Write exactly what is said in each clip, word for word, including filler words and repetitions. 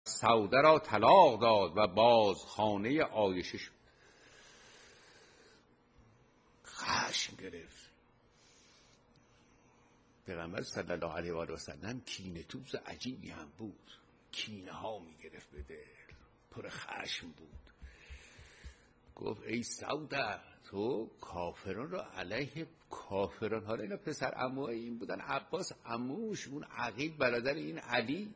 سوده را طلاق داد و باز خانه عایشه شد. خشم گرفت. پیغمبر صلی الله علیه و آله و سلم کینه توز عجیبی هم بود، کینه ها می گرفت به دل، پر خشم بود. گفت ای سوده، تو کافران را علیه کافران، حالا اینا پسر عموهای این بودن، عباس عموش، اون عقیل برادر این علی،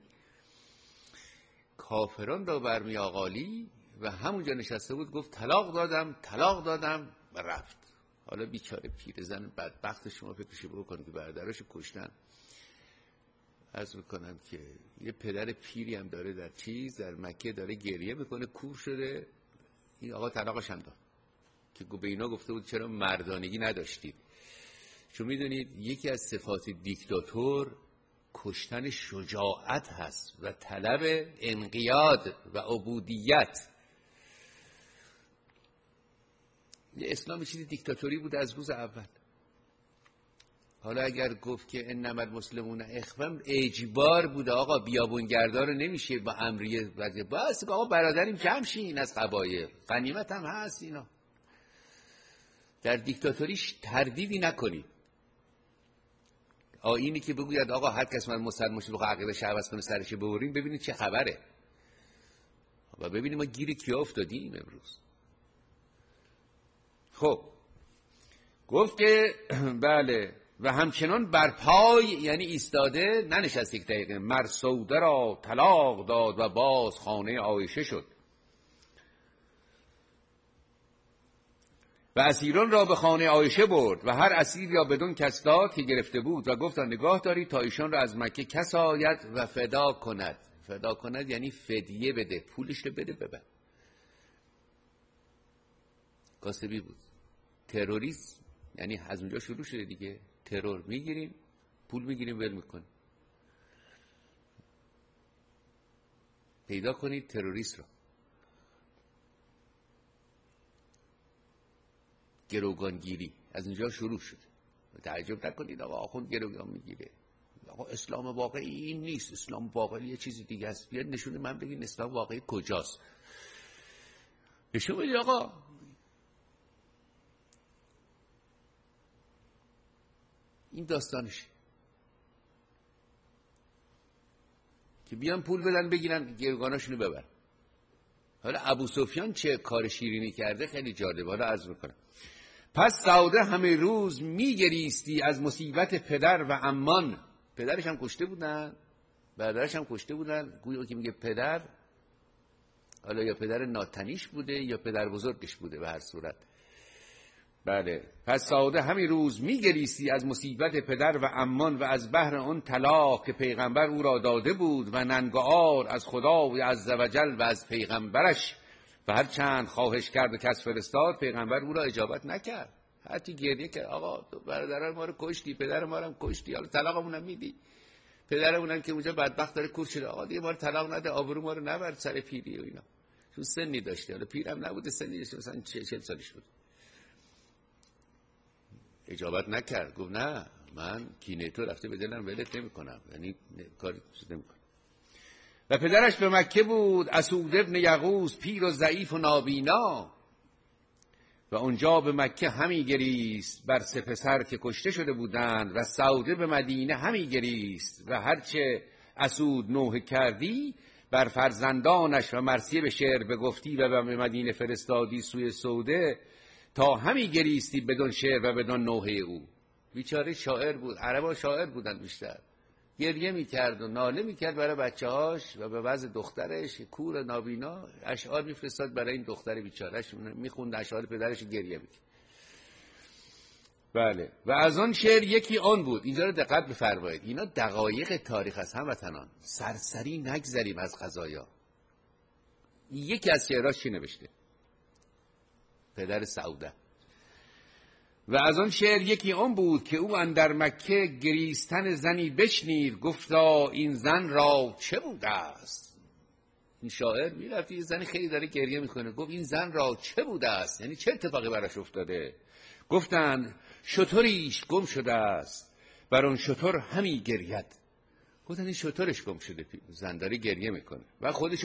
کافران را برمی آغالی و همونجا نشسته بود. گفت طلاق دادم طلاق دادم و رفت. حالا بیچاره پیرزن بدبخت شما فکرشو بکنید که برادراشو کشتن. عرض میکنم که یه پدر پیری هم داره در چیز در مکه، داره گریه میکنه، کور شده. این آقا طلاقش هم داد که به اینا گفته بود چرا مردانگی نداشتید. چون میدونید یکی از صفات دیکتاتور کشتن شجاعت هست و طلب انقیاد و عبودیت. یه اسلام چیزی دیکتاتوری بود از روز اول. حالا اگر گفت که انما المسلمون اخوه، اجبار بوده آقا، بیابونگردار نمیشه با امریه، بس آقا برادریم جمع شین از قبایل، غنیمت هم هست. اینا در دیکتاتوریش تردیدی نکنید. آیینی که بگوید آقا هر کس من مسلمان شد بخواه عقیده‌اش عوض کنه سرش ببریم، ببینید چه خبره و ببینید ما گیر کیا افتادیم امروز. خب گفت که بله و همچنان بر پای، یعنی ایستاده، ننشست یک دقیقه. مر سوده را طلاق داد و باز خانه عایشه شد و اسیران را به خانه عایشه برد و هر اسیر یا بدون کس داد که گرفته بود و گفت نگاه دارید تا ایشان را از مکه کس آید و فدا کند. فدا کند یعنی فدیه بده، پولش رو بده ببر. کاسبی بود. تروریسم یعنی از اونجا شروع شده دیگه. ترور میگیریم، پول میگیریم، ول میکنیم. پیدا کنید تروریست رو. گروگانگیری از اینجا شروع شده. تعجب نکنید آقا آخوند گروگان میگیره. آقا اسلام واقعی این نیست، اسلام واقعی یه چیز دیگه است. بیاد نشونه من بگین اسلام واقعی کجاست. نشون بدید آقا. این داستانش که بیان پول بدن بگیرن گروگاناشونو ببر. حالا ابو سفیان چه کار شیرینی کرده خیلی جالب. حالا عرض میکنم. پس سوده همه روز میگریستی از مصیبت پدر و عمان. پدرش هم کشته بودن، برادرش هم کشته بودن. گویا که میگه پدر، حالا یا پدر ناتنیش بوده یا پدر بزرگش بوده، به هر صورت. بله. پس سوده همه روز میگریستی از مصیبت پدر و عمان و از بهر آن طلاق که پیغمبر او را داده بود و ننگار از خدای عزوجل و از پیغمبرش و هر چند خواهش کرد و کس فرستاد، پیغمبر او را اجابت نکرد. حتی گریه کرد آقا برادران ما رو کشتی، پدر ما رو هم کشتی، حالا طلاقمون هم میدی. پدرمون هم که اونجا بدبخت داره کور شده، آقا دیگه ما رو طلاق نده، آبرو ما رو نبر سر پیری و اینا. چون سنی داشته، حالا پیرم نبوده، سنی داشته، مثلا چهل سالش بود. اجابت نکرد. گفت نه من کینه تو رفته به دلم ولت نمی کنم، یعنی کاری نمی کنم. و پدرش به مکه بود، اسود ابن یغوث، پیر و ضعیف و نابینا، و اونجا به مکه همی گریست بر سه پسر که کشته شده بودند و سوده به مدینه همی گریست و هرچه اسود نوحه کردی بر فرزندانش و مرثیه به شعر بگفتی و به مدینه فرستادی سوی سوده تا همی گریستی بدون شعر و بدون نوحه او. بیچاره شاعر بود، عربا شاعر بودن بیشتر. گریه میکرد و ناله میکرد برای بچه هاش و به وضع دخترش کور نابینا اشعار میفرستاد برای این دختر بیچارهش، میخوند اشعار پدرش، گریه میکرد. بله. و از آن شعر یکی آن بود. اینجا رو دقت بفرمایید، اینا دقایق تاریخ است هموطنان، سرسری نگذریم از قضایا. یکی از شعراش چی نوشته؟ پدر سعوده. و از آن شعر یکی آن بود که او اندر مکه گریستن زنی بشنید، گفتا این زن را چه بوده است. این شاعر میرفت یه زنی خیلی داره گریه میکنه، گفت این زن را چه بوده است، یعنی چه اتفاقی براش افتاده. گفتند شتریش گم شده است، بر آن شتر همی گرید. گفتن این شطورش گم شده، زن داره گریه میکنه و خودش